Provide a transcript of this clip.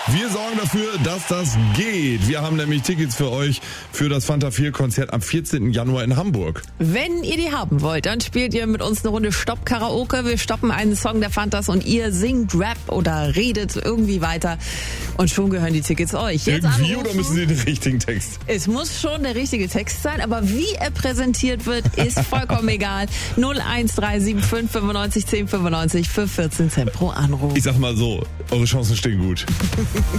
Wir sorgen dafür, dass das geht. Wir haben nämlich Tickets für euch für das Fanta 4 Konzert am 14. Januar in Hamburg. Wenn ihr die haben wollt, dann spielt ihr mit uns eine Runde Stopp-Karaoke. Wir stoppen einen Song der Fantas und ihr singt Rap oder redet irgendwie weiter. Und schon gehören die Tickets euch. Jetzt Irgendwie anrufen. oder müssen sie den richtigen Text? Es muss schon der richtige Text sein, aber wie er präsentiert wird, ist vollkommen egal. 01375 95 10 95 für 14 Cent pro Anruf. Ich sag mal so, eure Chancen stehen gut.